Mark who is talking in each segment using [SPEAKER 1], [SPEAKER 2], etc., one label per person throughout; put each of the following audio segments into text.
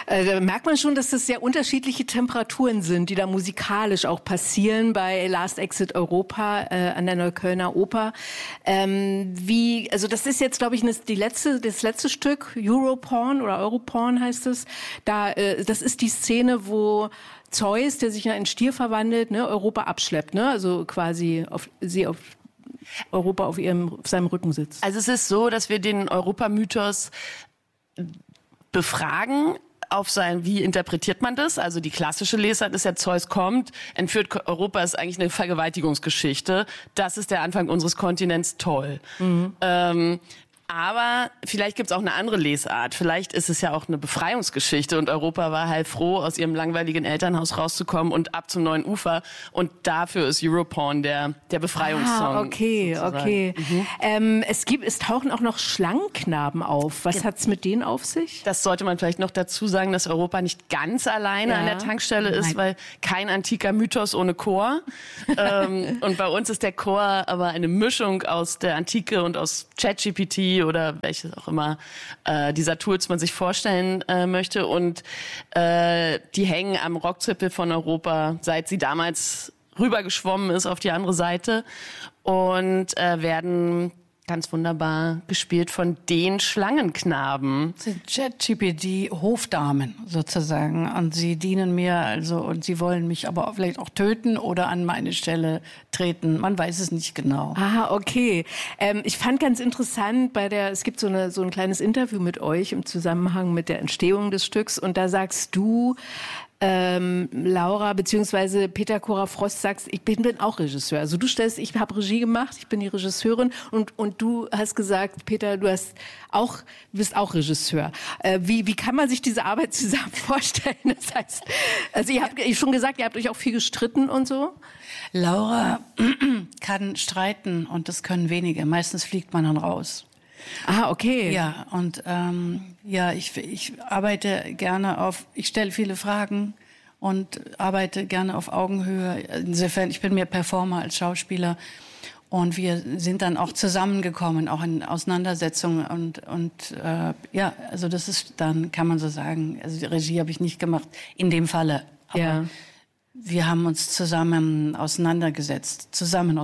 [SPEAKER 1] Da merkt man schon, dass das sehr unterschiedliche Temperaturen sind, die da musikalisch auch passieren bei Last Exit Europa an der Neuköllner Oper. Also das ist jetzt, glaube ich, das letzte Stück, Europorn oder Europorn heißt es. Das ist die Szene, wo Zeus, der sich in einen Stier verwandelt, ne, Europa abschleppt, ne? Also quasi auf Europa auf seinem Rücken sitzt.
[SPEAKER 2] Also es ist so, dass wir den Europamythos befragen wie interpretiert man das? Also die klassische Lesart ist ja, Zeus kommt, entführt Europa, ist eigentlich eine Vergewaltigungsgeschichte. Das ist der Anfang unseres Kontinents, toll. Aber vielleicht gibt's auch eine andere Lesart. Vielleicht ist es ja auch eine Befreiungsgeschichte und Europa war heilfroh, aus ihrem langweiligen Elternhaus rauszukommen und ab zum neuen Ufer. Und dafür ist Europorn der Befreiungssong.
[SPEAKER 1] Okay. Es tauchen auch noch Schlangenknaben auf. Was hat's mit denen auf sich?
[SPEAKER 2] Das sollte man vielleicht noch dazu sagen, dass Europa nicht ganz alleine an der Tankstelle ist, weil kein antiker Mythos ohne Chor. Und bei uns ist der Chor aber eine Mischung aus der Antike und aus ChatGPT oder welches auch immer dieser Tools man sich vorstellen möchte. Und die hängen am Rockzipfel von Europa, seit sie damals rübergeschwommen ist auf die andere Seite und werden ganz wunderbar gespielt von den Schlangenknaben.
[SPEAKER 3] ChatGPT-Hofdamen sozusagen. Und sie dienen mir und sie wollen mich aber vielleicht auch töten oder an meine Stelle treten. Man weiß es nicht genau.
[SPEAKER 1] Okay. Ich fand ganz interessant, es gibt so ein kleines Interview mit euch im Zusammenhang mit der Entstehung des Stücks und da sagst du, Laura beziehungsweise Peter Cora-Frost sagst, ich bin auch Regisseur. Also ich habe Regie gemacht, ich bin die Regisseurin und du hast gesagt, Peter, du bist auch Regisseur. Wie kann man sich diese Arbeit zusammen vorstellen? Das heißt, also ihr habt schon gesagt, ihr habt euch auch viel gestritten und so.
[SPEAKER 3] Laura kann streiten und das können wenige. Meistens fliegt man dann raus.
[SPEAKER 1] Okay.
[SPEAKER 3] Ja, und ich arbeite gerne ich stelle viele Fragen und arbeite gerne auf Augenhöhe. Insofern, ich bin mehr Performer als Schauspieler. Und wir sind dann auch zusammengekommen, auch in Auseinandersetzungen also das ist dann, kann man so sagen, also die Regie habe ich nicht gemacht, in dem Falle. Aber wir haben uns zusammen auseinandergesetzt. Genau.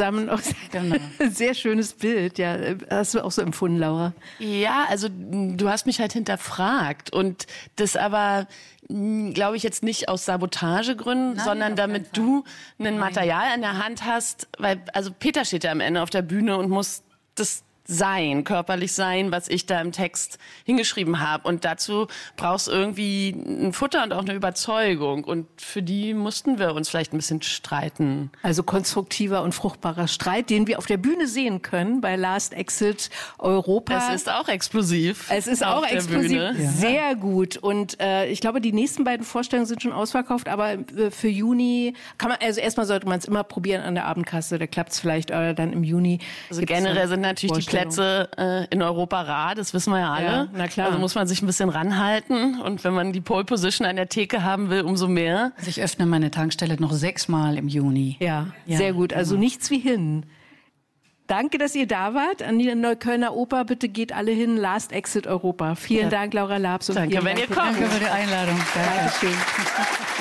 [SPEAKER 1] Sehr schönes Bild, ja. Hast du auch so empfunden, Laura?
[SPEAKER 2] Ja, also du hast mich halt hinterfragt und das aber, glaube ich, jetzt nicht aus Sabotagegründen, sondern damit du ein Material an der Hand hast, weil, also Peter steht ja am Ende auf der Bühne und muss das körperlich sein, was ich da im Text hingeschrieben habe. Und dazu brauchst du irgendwie ein Futter und auch eine Überzeugung. Und für die mussten wir uns vielleicht ein bisschen streiten.
[SPEAKER 1] Also konstruktiver und fruchtbarer Streit, den wir auf der Bühne sehen können bei Last Exit Europa.
[SPEAKER 2] Es ist auch explosiv.
[SPEAKER 1] Es ist auch explosiv.
[SPEAKER 2] Ja.
[SPEAKER 1] Sehr gut. Und ich glaube, die nächsten beiden Vorstellungen sind schon ausverkauft. Aber für Juni erstmal sollte man es immer probieren an der Abendkasse. Da klappt es vielleicht dann im Juni.
[SPEAKER 2] Also generell sind natürlich die Plätze in Europa rar, das wissen wir ja alle.
[SPEAKER 1] Ja, na klar.
[SPEAKER 2] Also muss man sich ein bisschen ranhalten und wenn man die Pole Position an der Theke haben will, umso mehr.
[SPEAKER 3] Also ich öffne meine Tankstelle noch 6-mal im Juni.
[SPEAKER 1] Ja, sehr gut. Also nichts wie hin. Danke, dass ihr da wart. An die Neuköllner Oper, bitte geht alle hin. Last Exit Europa. Vielen Dank, Laura Labs.
[SPEAKER 2] Danke, wenn ihr kommt.
[SPEAKER 3] Danke für die Einladung.
[SPEAKER 1] Dankeschön.